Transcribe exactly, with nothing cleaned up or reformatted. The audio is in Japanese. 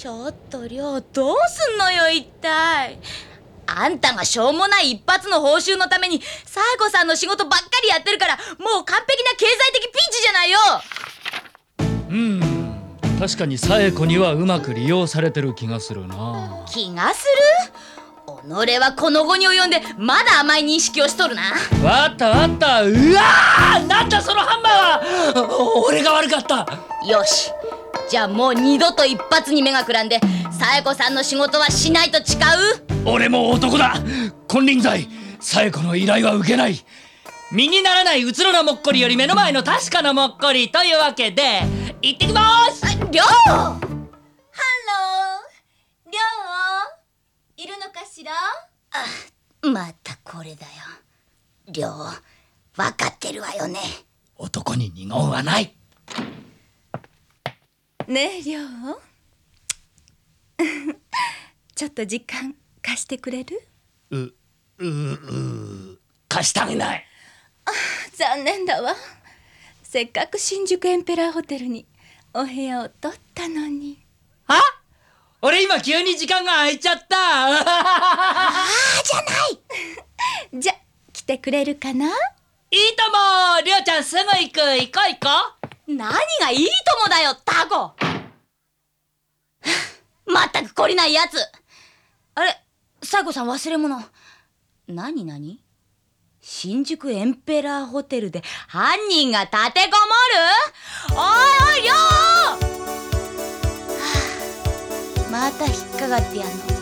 ちょっとりょう、どうすんのよ一体。あんたがしょうもない一発の報酬のために冴子さんの仕事ばっかりやってるから、もう完璧な経済的ピンチじゃないよ。 うーん、確かに冴子にはうまく利用されてる気がするな。 気がする？己はこの後に及んでまだ甘い認識をしとるな。 わったわった。うわー、なんだそのハンマーは。俺が悪かった。 よし、じゃあもう二度と一発に目がくらんで冴子さんの仕事はしないと誓う？ 俺も男だ。金輪際冴子の依頼は受けない。身にならないうつろなもっこりより目の前の確かなもっこりというわけで行ってきまーす。 りょう、 ハロー、りょういるのかしら？ あ、またこれだよ。りょう、わかってるわよね。 男に二言はない。 ねえりょうちょっと時間貸してくれる？ う、う、う、貸してあげない。 残念だわ。せっかく新宿エンペラーホテルにお部屋を取ったのに。 は？俺今急に時間が空いちゃった。ああじゃないじゃ、来てくれるかな？ いいとも。りょうちゃんすぐ行く。行こう行こ何がいいともだよタコ。まったく懲りないやつ。あれ、冴子さん忘れ物。何何？新宿エンペラーホテルで犯人が立てこもる？おいおいりょう、はあ、また引っかかってやんの。